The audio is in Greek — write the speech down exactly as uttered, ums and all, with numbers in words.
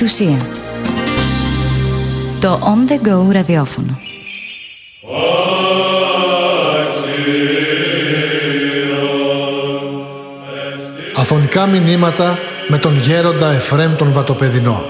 Κατ' ουσία. Το On The Go ραδιόφωνο. Αφωνικά μηνύματα με τον γέροντα Εφραίμ τον Βατοπεδινό.